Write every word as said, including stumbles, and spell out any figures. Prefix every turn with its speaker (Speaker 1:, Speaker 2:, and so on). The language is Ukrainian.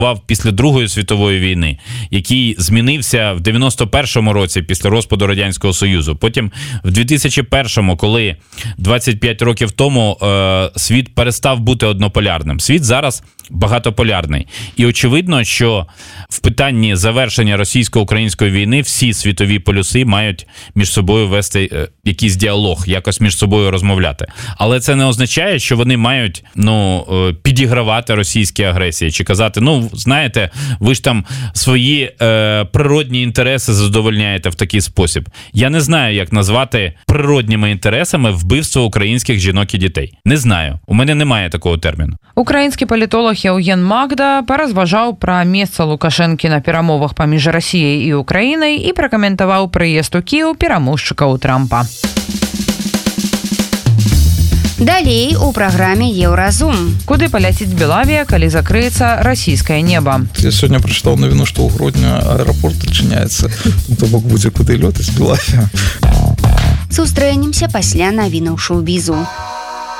Speaker 1: після Другої світової війни, який змінився в дев'яносто першому році після розпаду Радянського Союзу. Потім в дві тисячі першому, коли двадцять п'ять років тому е, світ перестав бути однополярним. Світ зараз багатополярний. І очевидно, що в питанні завершення російсько-української війни всі світові полюси мають між собою вести е, якийсь діалог, якось між собою розмовляти. Але це не означає, що вони мають ну, е, підігравати російській агресії, чи казати, ну, знаєте, ви ж там свої е, природні інтереси задовольняєте в такий спосіб. Я не знаю, як назвати природніми інтересами вбивство українських жінок і дітей. Не знаю. У мене немає такого терміну.
Speaker 2: Украінскі палітолог Яўген Магда паразважаў пра месца Лукашэнкі на перамовах паміж Расіяй і Украінай і пракаментаваў прыезд у Кіеў пераможчыкаў Трампа.
Speaker 3: Далей у праграме Еўразум.
Speaker 2: Куды паляціць Белавія, калі закрыецца расійскае неба?
Speaker 4: Я сёння прачытаў навіну, што ў Гродні аэрапорт адчыняецца. То бок будзе куды лётаць Белавія.
Speaker 3: Сустрэнемся пасля навінаў шоу-бізу.